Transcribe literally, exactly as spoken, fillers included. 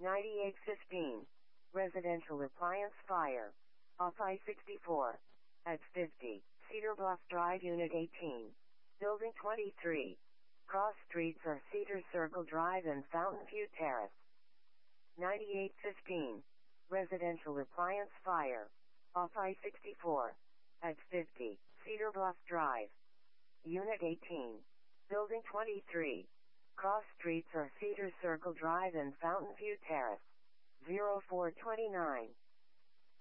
ninety-eight fifteen. Residential appliance fire. Off I sixty-four. At fifty. Cedar Bluff Drive Unit eighteen. Building twenty-three. Cross streets are Cedar Circle Drive and Fountain View Terrace. ninety-eight fifteen. Residential appliance fire. Off I sixty-four. At fifty. Cedar Bluff Drive. Unit eighteen. Building twenty-three. Cross streets are Cedar Circle Drive and Fountain View Terrace. zero four two nine.